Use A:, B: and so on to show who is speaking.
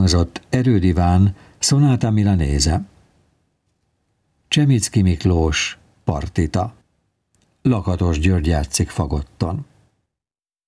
A: elhangzott Erőd Iván Sonata Milanese. Csemicki Miklós partita. Lakatos György játszik fagotton.